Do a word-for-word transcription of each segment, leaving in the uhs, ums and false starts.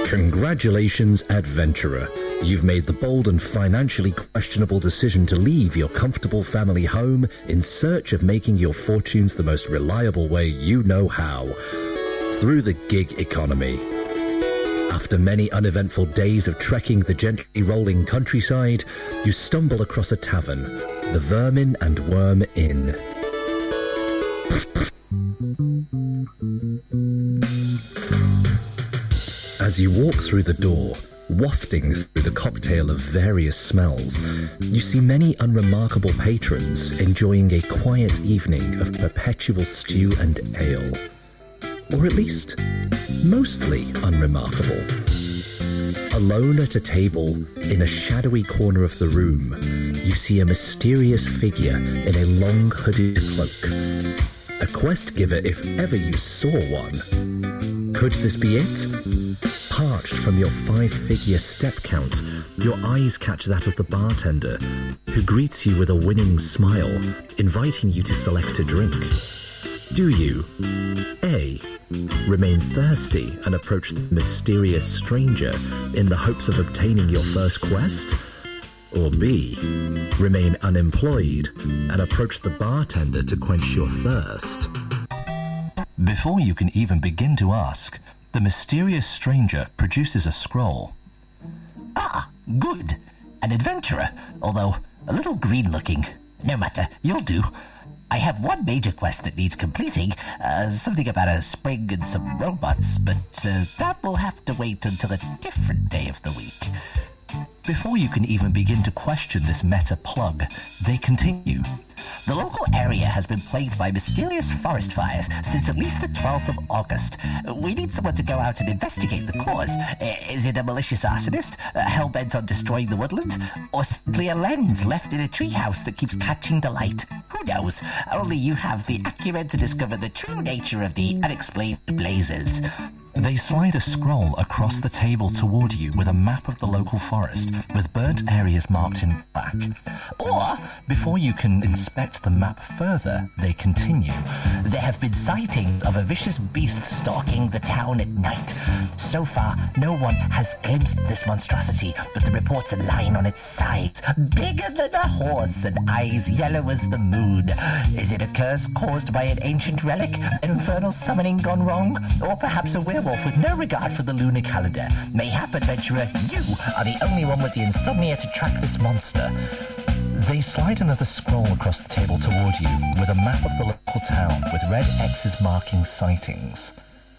Congratulations, adventurer. You've made the bold and financially questionable decision to leave your comfortable family home in search of making your fortunes the most reliable way you know how, through the gig economy. After many uneventful days of trekking the gently rolling countryside, you stumble across a tavern, the Vermin and Worm Inn. As you walk through the door, wafting through the cocktail of various smells, you see many unremarkable patrons enjoying a quiet evening of perpetual stew and ale. Or at least, mostly unremarkable. Alone at a table, in a shadowy corner of the room, you see a mysterious figure in a long hooded cloak. A quest giver if ever you saw one. Could this be it? Parched from your five-figure step count, your eyes catch that of the bartender, who greets you with a winning smile, inviting you to select a drink. Do you A. remain thirsty and approach the mysterious stranger in the hopes of obtaining your first quest? Or B. remain unemployed and approach the bartender to quench your thirst? Before you can even begin to ask, the mysterious stranger produces a scroll. Ah, good. An adventurer, although a little green-looking. No matter, you'll do. I have one major quest that needs completing, uh, something about a spring and some robots, but uh, that will have to wait until a different day of the week. Before you can even begin to question this meta plug, they continue. The local area has been plagued by mysterious forest fires since at least the twelfth of August. We need someone to go out and investigate the cause. Is it a malicious arsonist, uh, hell-bent on destroying the woodland, or simply a lens left in a treehouse that keeps catching the light? Who knows? Only you have the acumen to discover the true nature of the unexplained blazes. They slide a scroll across the table toward you with a map of the local forest, with burnt areas marked in black. Or, before you can inspect the map further, they continue. There have been sightings of a vicious beast stalking the town at night. So far, no one has glimpsed this monstrosity, but the reports align on its sides. Bigger than a horse and eyes yellow as the moon. Is it a curse caused by an ancient relic, an infernal summoning gone wrong, or perhaps a werewolf with no regard for the lunar calendar? Mayhap, adventurer, you are the only one with the insomnia to track this monster. They slide another scroll across the table toward you with a map of the local town with red X's marking sightings.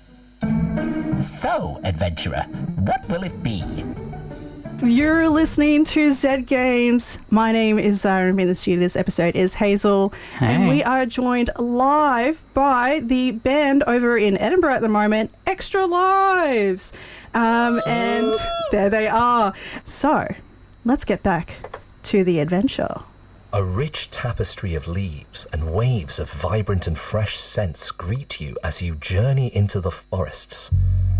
So, adventurer, what will it be? You're listening to Zed Games. My name is Zara, and in the studio this episode is Hazel. Hey. And we are joined live by the band over in Edinburgh at the moment, Extra Lives. Um, and there they are. So, let's get back to the adventure. A rich tapestry of leaves and waves of vibrant and fresh scents greet you as you journey into the forests.